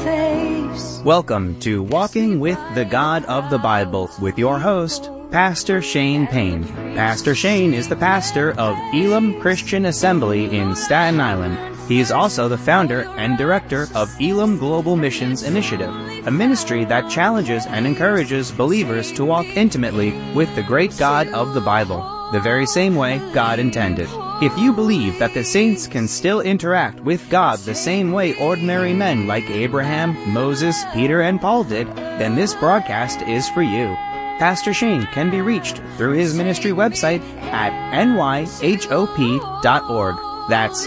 face. Welcome to Walking with the God of the Bible with your host, Pastor Shane Payne. Pastor Shane is the pastor of Elim Christian Assembly in Staten Island. He is also the founder and director of Elim Global Missions Initiative, a ministry that challenges and encourages believers to walk intimately with the great God of the Bible, the very same way God intended. If you believe that the saints can still interact with God the same way ordinary men like Abraham, Moses, Peter, and Paul did, then this broadcast is for you. Pastor Shane can be reached through his ministry website at nyhop.org. That's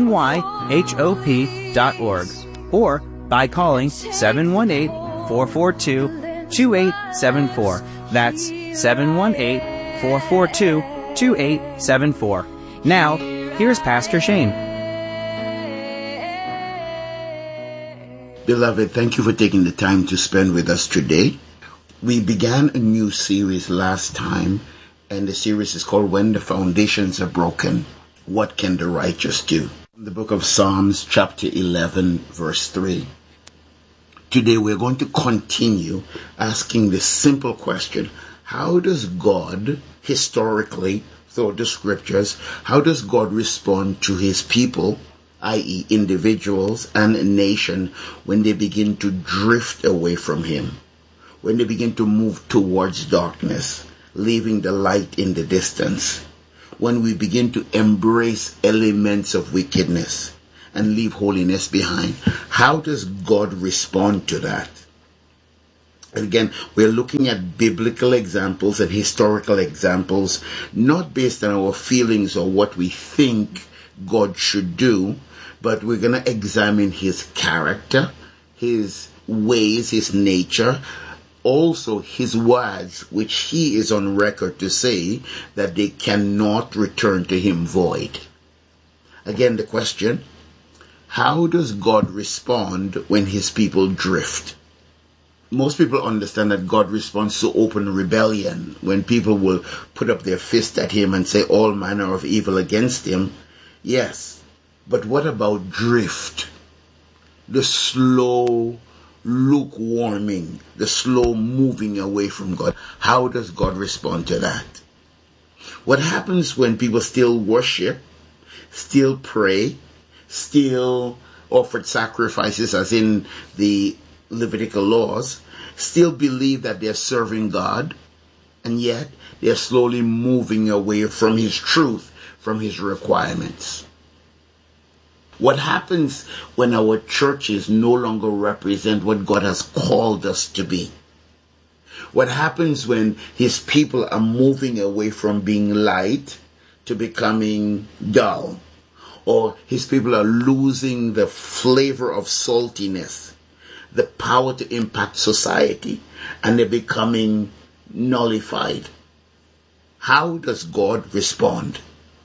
nyhop.org. Or by calling 718-442-2874. That's 718-442-2874. Now, here's Pastor Shane. Beloved, thank you for taking the time to spend with us today. We began a new series last time, and the series is called When the Foundations Are Broken, What Can the Righteous Do? The book of Psalms, chapter 11, verse 3. Today we're going to continue asking the simple question, how does God, historically, through the scriptures, how does God respond to his people, i.e. individuals and a nation, when they begin to drift away from him? When they begin to move towards darkness, leaving the light in the distance? When we begin to embrace elements of wickedness and leave holiness behind? How does God respond to that? And again, we're looking at biblical examples and historical examples, not based on our feelings or what we think God should do, but we're going to examine his character, his ways, his nature, also his words, which he is on record to say that they cannot return to him void. Again, the question, how does God respond when his people drift? Most people understand that God responds to open rebellion, when people will put up their fist at him and say all manner of evil against him. Yes, but what about drift? The slow lukewarming, the slow moving away from God. How does God respond to that? What happens when people still worship, still pray, still offered sacrifices as in the Levitical laws, still believe that they're serving God, and yet they're slowly moving away from his truth, from his requirements? What happens when our churches no longer represent what God has called us to be? What happens when his people are moving away from being light to becoming dull? Or his people are losing the flavor of saltiness, the power to impact society, and they're becoming nullified? How does God respond?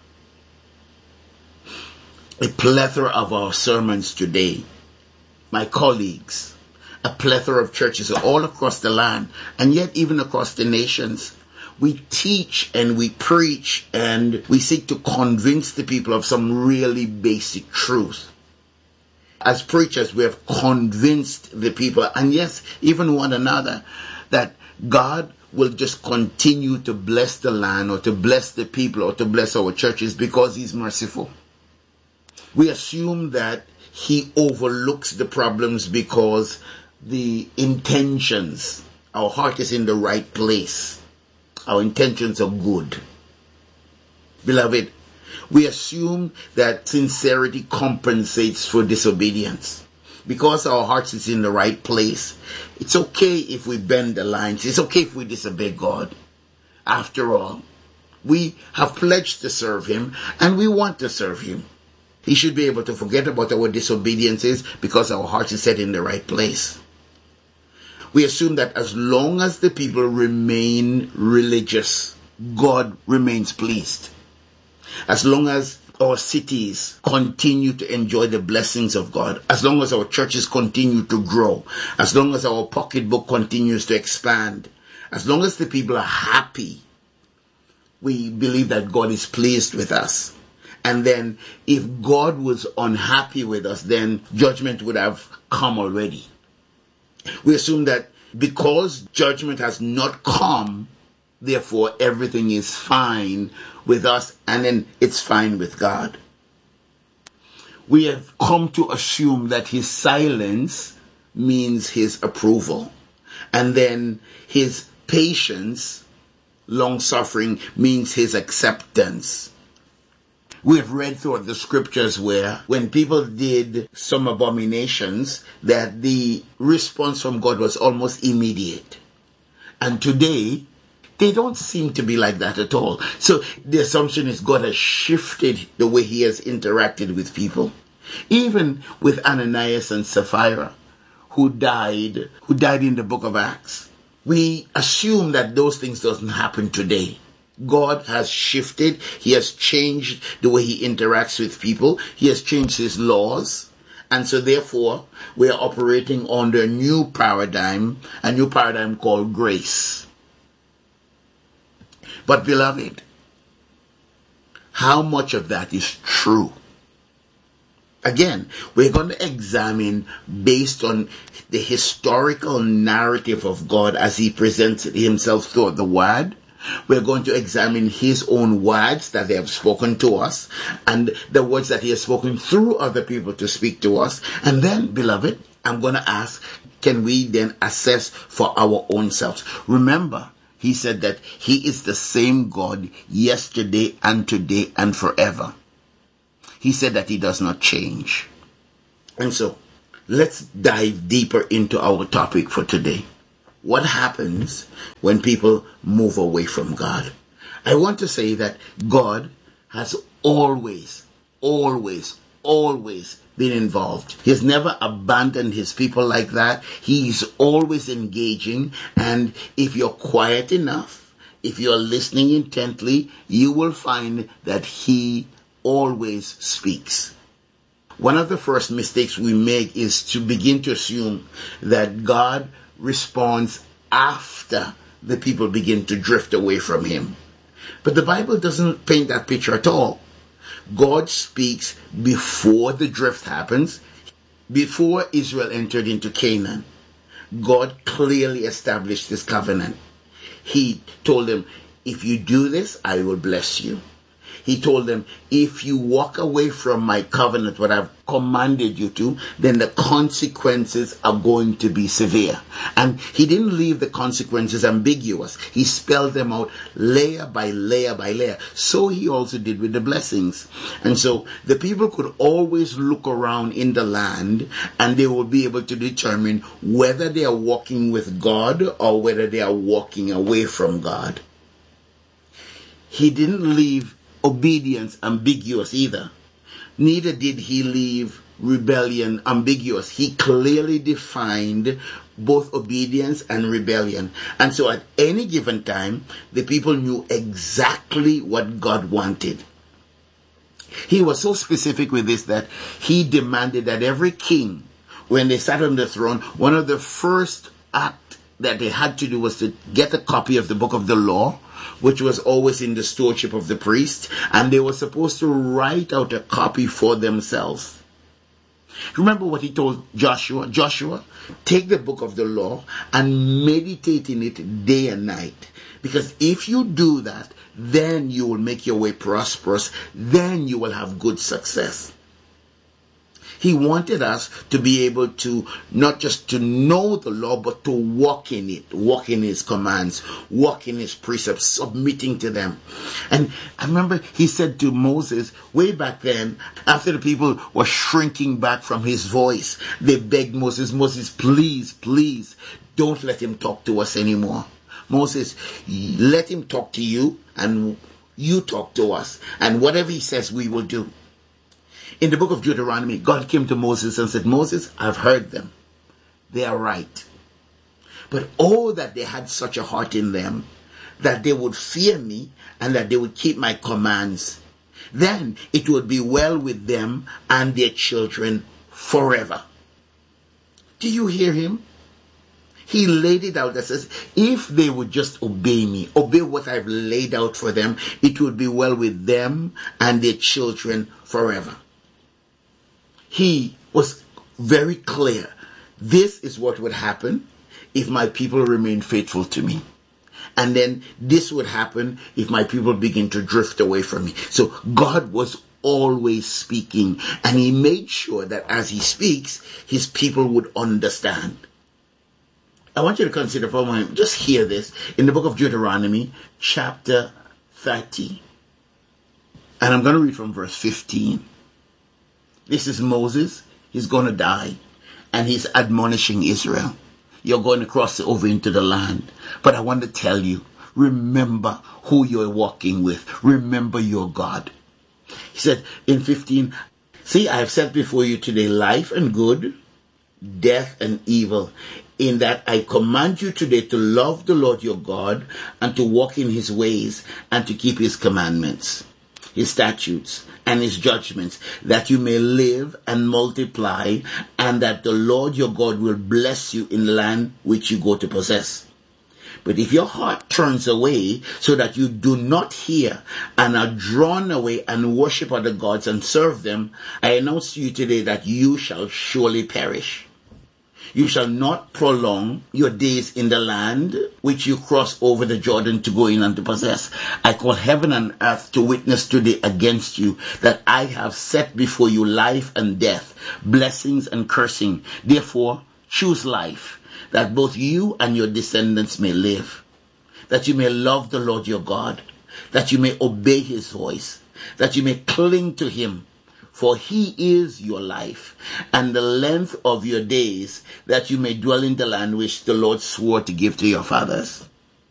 A plethora of our sermons today, my colleagues, a plethora of churches all across the land, and yet even across the nations, we teach and we preach and we seek to convince the people of some really basic truth. As preachers, we have convinced the people, and yes, even one another, that God will just continue to bless the land or to bless the people or to bless our churches because he's merciful. We assume that he overlooks the problems because the intentions, our heart is in the right place. Our intentions are good. Beloved, we assume that sincerity compensates for disobedience. Because our hearts is in the right place, it's okay if we bend the lines. It's okay if we disobey God. After all, we have pledged to serve him and we want to serve him. He should be able to forget about our disobediences because our heart is set in the right place. We assume that as long as the people remain religious, God remains pleased. As long as our cities continue to enjoy the blessings of God, as long as our churches continue to grow, as long as our pocketbook continues to expand, as long as the people are happy, we believe that God is pleased with us. And then if God was unhappy with us, then judgment would have come already. We assume that because judgment has not come, therefore everything is fine with us, and then it's fine with God. We have come to assume that his silence means his approval, and then his patience, long-suffering, means his acceptance. We have read throughout the scriptures where when people did some abominations, that the response from God was almost immediate. And today, they don't seem to be like that at all. So the assumption is God has shifted the way he has interacted with people. Even with Ananias and Sapphira, who died in the book of Acts. We assume that those things doesn't happen today. God has shifted. He has changed the way he interacts with people. He has changed his laws. And so therefore, we are operating under a new paradigm called grace. But beloved, how much of that is true? Again, we're going to examine based on the historical narrative of God as he presented himself throughout the Word. We're going to examine his own words that they have spoken to us and the words that he has spoken through other people to speak to us. And then, beloved, I'm going to ask, can we then assess for our own selves? Remember, he said that he is the same God yesterday and today and forever. He said that he does not change. And so, let's dive deeper into our topic for today. What happens when people move away from God? I want to say that God has always been involved. He has never abandoned his people like that. He's always engaging. And if you're quiet enough, if you're listening intently, you will find that he always speaks. One of the first mistakes we make is to begin to assume that God responds after the people begin to drift away from him. But the Bible doesn't paint that picture at all. God speaks before the drift happens. Before Israel entered into Canaan, God clearly established this covenant. He told them, if you do this, I will bless you. He told them, if you walk away from my covenant, what I've commanded you to, then the consequences are going to be severe. And he didn't leave the consequences ambiguous. He spelled them out layer by layer by layer. So he also did with the blessings. And so the people could always look around in the land and they will be able to determine whether they are walking with God or whether they are walking away from God. He didn't leave obedience ambiguous either. Neither did he leave rebellion ambiguous. He clearly defined both obedience and rebellion. And so at any given time, the people knew exactly what God wanted. He was so specific with this that he demanded that every king, when they sat on the throne, one of the first acts that they had to do was to get a copy of the book of the law, which was always in the stewardship of the priest, and they were supposed to write out a copy for themselves. Remember what he told Joshua? Joshua, take the book of the law and meditate in it day and night. Because if you do that, then you will make your way prosperous. Then you will have good success. He wanted us to be able to not just to know the law, but to walk in it, walk in his commands, walk in his precepts, submitting to them. And I remember he said to Moses way back then, after the people were shrinking back from his voice, they begged Moses, please, don't let him talk to us anymore. Moses, let him talk to you and you talk to us. And whatever he says, we will do. In the book of Deuteronomy, God came to Moses and said, Moses, I've heard them. They are right. But oh, that they had such a heart in them, that they would fear me and that they would keep my commands. Then it would be well with them and their children forever. Do you hear him? He laid it out that says, if they would just obey me, obey what I've laid out for them, it would be well with them and their children forever. He was very clear This is what would happen if my people remain faithful to me. And then this would happen if my people begin to drift away from me. So God was always speaking, and he made sure that as he speaks, his people would understand. I want you to consider for a moment, just hear this, in the book of Deuteronomy, chapter 30. And I'm going to read from verse 15. This is Moses. He's going to die. And he's admonishing Israel. You're going to cross over into the land. But I want to tell you, remember who you're walking with. Remember your God. He said in 15, see, I have set before you today life and good, death and evil, in that I command you today to love the Lord your God and to walk in his ways and to keep his commandments, his statutes and his judgments, that you may live and multiply, and that the Lord your God will bless you in the land which you go to possess. But if your heart turns away so that you do not hear and are drawn away and worship other gods and serve them, I announce to you today that you shall surely perish. You shall not prolong your days in the land which you cross over the Jordan to go in and to possess. I call heaven and earth to witness today against you that I have set before you life and death, blessings and cursing. Therefore, choose life, that both you and your descendants may live, that you may love the Lord your God, that you may obey his voice, that you may cling to him. For he is your life, and the length of your days, that you may dwell in the land which the Lord swore to give to your fathers.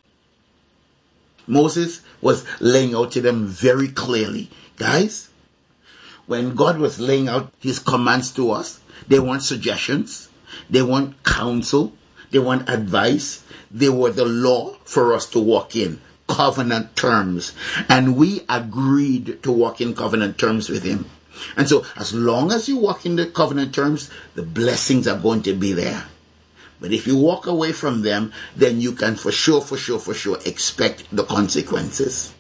Moses was laying out to them very clearly. Guys, when God was laying out his commands to us, they weren't suggestions, they weren't counsel, they weren't advice, they were the law for us to walk in, covenant terms. And we agreed to walk in covenant terms with him. And so as long as you walk in the covenant terms, the blessings are going to be there. But if you walk away from them, then you can for sure expect the consequences.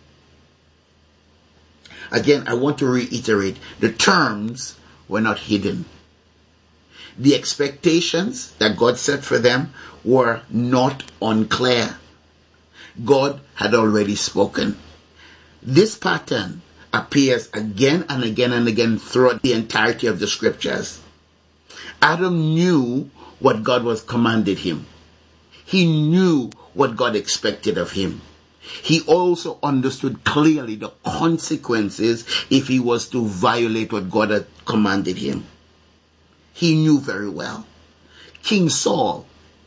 Again, I want to reiterate, the terms were not hidden. The expectations that God set for them were not unclear. God had already spoken. This pattern appears again and again and again throughout the entirety of the scriptures. Adam knew what God was commanded him. He knew what God expected of him. He also understood clearly the consequences if he was to violate what God had commanded him. He knew very well. King Saul,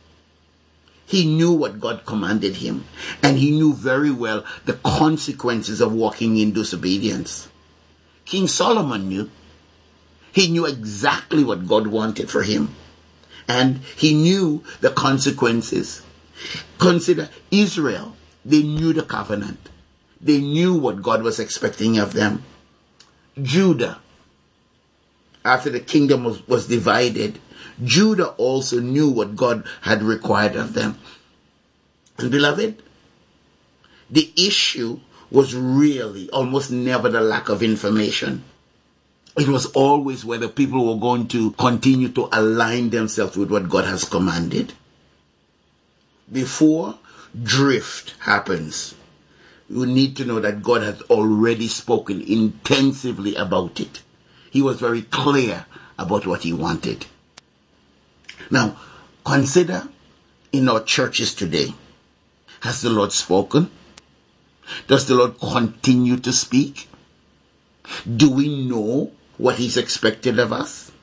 he knew what God commanded him, and he knew very well the consequences of walking in disobedience. King Solomon knew. He knew exactly what God wanted for him, and he knew the consequences. Consider Israel. They knew the covenant. They knew what God was expecting of them. Judah, after the kingdom was divided, Judah also knew what God had required of them. And beloved, the issue was really almost never the lack of information. It was always whether people were going to continue to align themselves with what God has commanded. Before drift happens, you need to know that God has already spoken intensively about it. He was very clear about what he wanted. Now, consider in our churches today, has the Lord spoken? Does the Lord continue to speak? Do we know what he's expected of us?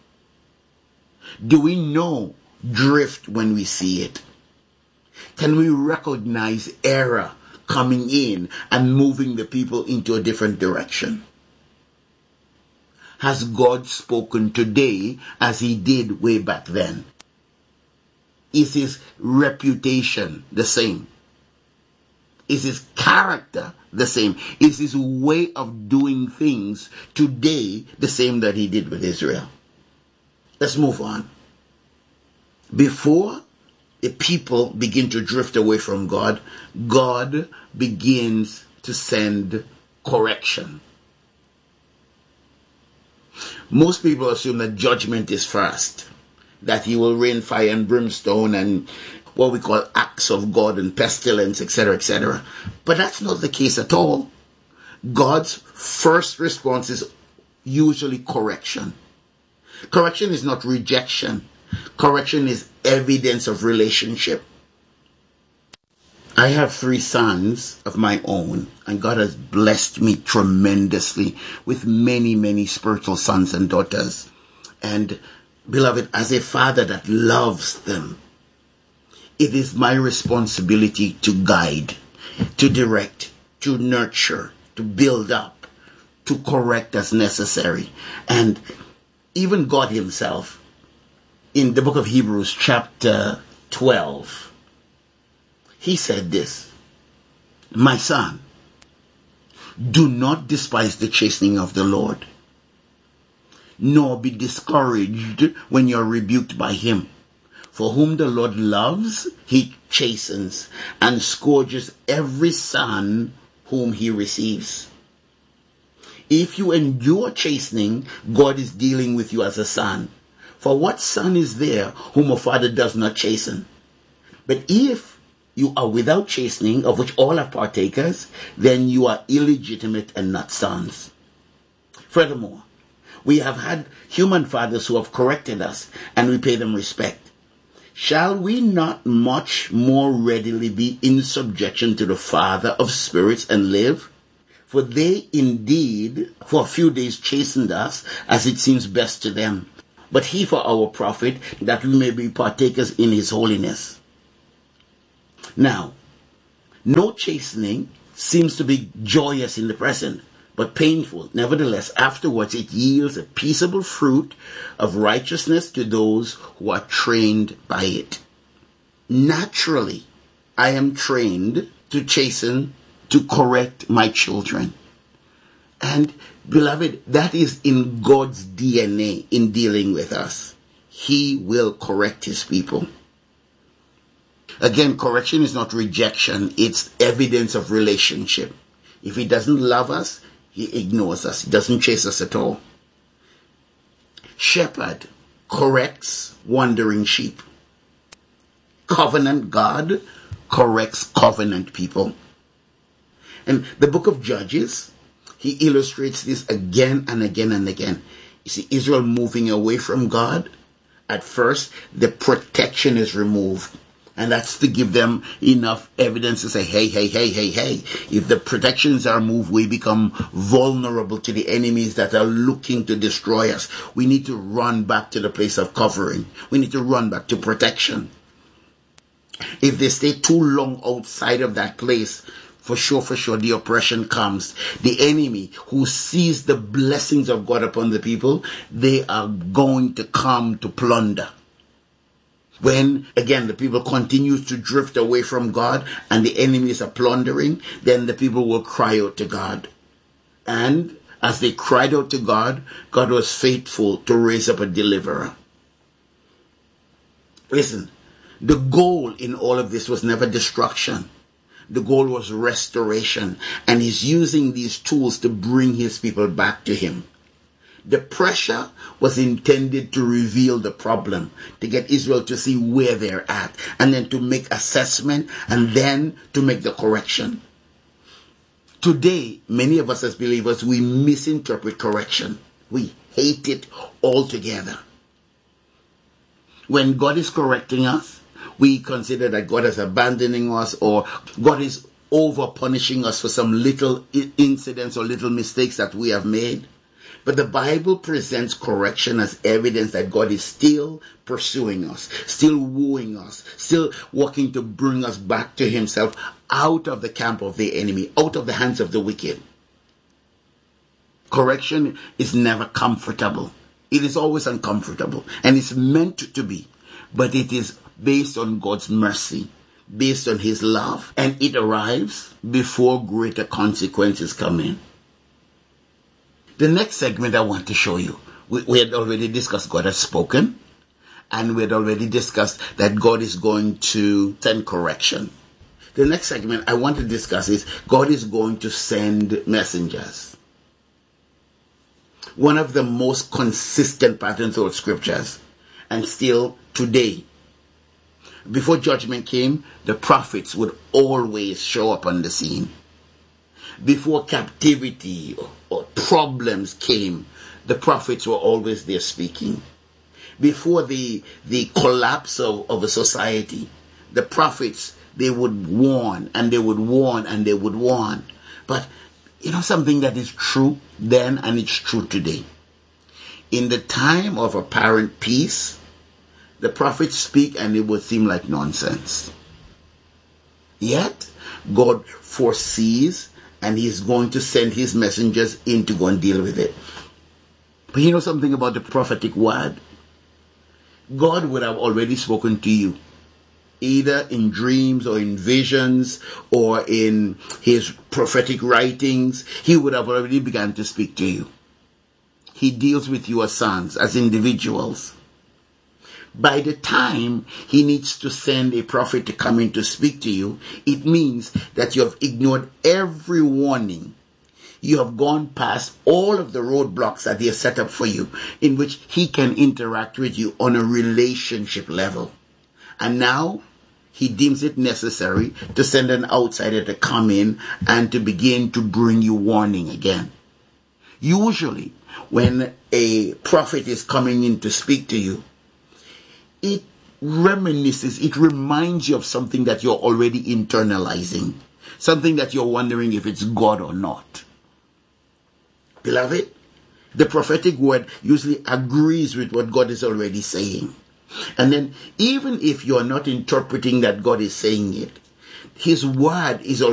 Do we know drift when we see it? Can we recognize error coming in and moving the people into a different direction? Has God spoken today as he did way back then? Is his reputation the same? Is his character the same? Is his way of doing things today the same that he did with Israel? Let's move on. Before the people begin to drift away from God, God begins to send correction. Most people assume that judgment is first. that he will rain fire and brimstone and what we call acts of God and pestilence, etc., etc. But that's not the case at all. God's first response is usually correction. Correction is not rejection. Correction is evidence of relationship. I have 3 sons of my own, and God has blessed me tremendously with many, many spiritual sons and daughters. And beloved, as a father that loves them, it is my responsibility to guide, to direct, to nurture, to build up, to correct as necessary. And even God himself, in the book of Hebrews chapter 12, he said this, "My son, do not despise the chastening of the Lord, nor be discouraged when you are rebuked by him. For whom the Lord loves, he chastens and scourges every son whom he receives." If you endure chastening, God is dealing with you as a son. For what son is there whom a father does not chasten? But if you are without chastening, of which all are partakers, then you are illegitimate and not sons. Furthermore, we have had human fathers who have corrected us, and we pay them respect. Shall we not much more readily be in subjection to the Father of spirits and live? For they indeed for a few days chastened us, as it seems best to them, but he for our profit, that we may be partakers in his holiness. Now, no chastening seems to be joyous in the present, but painful. Nevertheless, afterwards it yields a peaceable fruit of righteousness to those who are trained by it. Naturally, I am trained to chasten, to correct my children. And beloved, that is in God's DNA in dealing with us. He will correct his people. Again, correction is not rejection. It's evidence of relationship. If he doesn't love us, he ignores us. He doesn't chase us at all. Shepherd corrects wandering sheep. Covenant God corrects covenant people. And the book of Judges, he illustrates this again and again and again. You see, Israel moving away from God. At first, the protection is removed. And that's to give them enough evidence to say, hey. If the protections are moved, we become vulnerable to the enemies that are looking to destroy us. We need to run back to the place of covering. We need to run back to protection. If they stay too long outside of that place, for sure, the oppression comes. The enemy who sees the blessings of God upon the people, they are going to come to plunder. When, again, the people continue to drift away from God and the enemies are plundering, then the people will cry out to God. And as they cried out to God, God was faithful to raise up a deliverer. Listen, the goal in all of this was never destruction. The goal was restoration. And he's using these tools to bring his people back to him. The pressure was intended to reveal the problem, to get Israel to see where they're at, and then to make assessment, and then to make the correction. Today, many of us as believers, we misinterpret correction. We hate it altogether. When God is correcting us, we consider that God is abandoning us, or God is over punishing us for some little incidents or little mistakes that we have made. But the Bible presents correction as evidence that God is still pursuing us, still wooing us, still working to bring us back to himself, out of the camp of the enemy, out of the hands of the wicked. Correction is never comfortable. It is always uncomfortable, and it's meant to be. But it is based on God's mercy, based on his love, and it arrives before greater consequences come in. The next segment I want to show you, we had already discussed God has spoken, and we had already discussed that God is going to send correction. The next segment I want to discuss is God is going to send messengers. One of the most consistent patterns of scriptures, and still today. Before judgment came, the prophets would always show up on the scene. Before captivity or problems came, the prophets were always there speaking. Before the collapse of a society, the prophets, they would warn and they would warn and they would warn. But you know something that is true then and it's true today. In the time of apparent peace, the prophets speak and it would seem like nonsense. Yet, God foresees and He's going to send His messengers in to go and deal with it. But you know something about the prophetic word? God would have already spoken to you, either in dreams or in visions or in His prophetic writings. He would have already begun to speak to you. He deals with you as sons, as individuals. By the time He needs to send a prophet to come in to speak to you, it means that you have ignored every warning. You have gone past all of the roadblocks that He has set up for you, in which He can interact with you on a relationship level. And now He deems it necessary to send an outsider to come in and to begin to bring you warning again. Usually, when a prophet is coming in to speak to you, it reminisces, it reminds you of something that you're already internalizing, something that you're wondering if it's God or not. Beloved, the prophetic word usually agrees with what God is already saying. And then even if you're not interpreting that God is saying it, His word is already